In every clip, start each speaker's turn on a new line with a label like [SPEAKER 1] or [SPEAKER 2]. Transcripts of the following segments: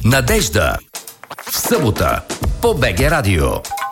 [SPEAKER 1] Надежда в събота по БГ Радио.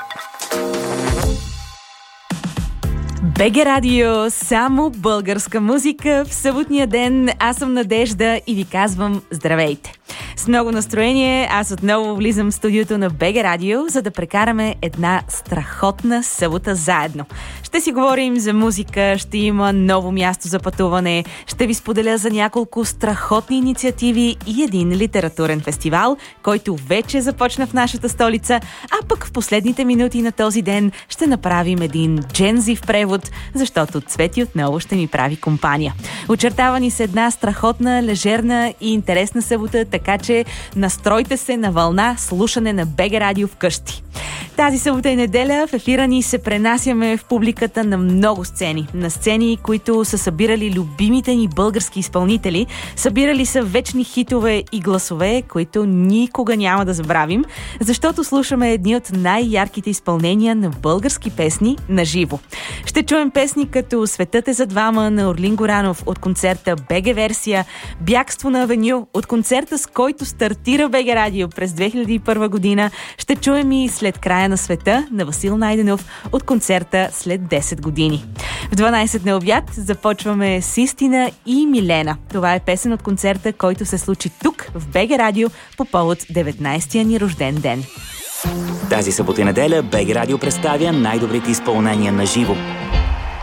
[SPEAKER 2] БГ Радио, само българска музика в съботния ден. Аз съм Надежда и ви казвам здравейте. С много настроение аз отново влизам в студиото на БГ Радио, за да прекараме една страхотна събота заедно. Ще си говорим за музика, ще има ново място за пътуване, ще ви споделя за няколко страхотни инициативи и един литературен фестивал, който вече започна в нашата столица, а пък в последните минути на този ден ще направим един джензив превод, защото Цвети отново ще ми прави компания. Очертава ни се една страхотна, лежерна и интересна събота, така че настройте се на вълна слушане на БГ Радио вкъщи. Тази събота и неделя в ефира ни се пренасяме в публиката на много сцени. На сцени, които са събирали любимите ни български изпълнители, събирали са вечни хитове и гласове, които никога няма да забравим, защото слушаме едни от най-ярките изпълнения на български песни на живо. Ще чуем песни като "Светът е за двама" на Орлин Горанов от концерта БГ Версия, "Бягство на Авеню" от концерта, с който стартира БГ Радио през 2001 година. Ще чуем и "След края на света" на Васил Найденов от концерта след 10 години. В 12 на обяд започваме с "Истина и Милена". Това е песен от концерта, който се случи тук в БГ Радио по повод 19-я ни рожден ден.
[SPEAKER 3] Тази събота и неделя БГ Радио представя най-добрите изпълнения на живо.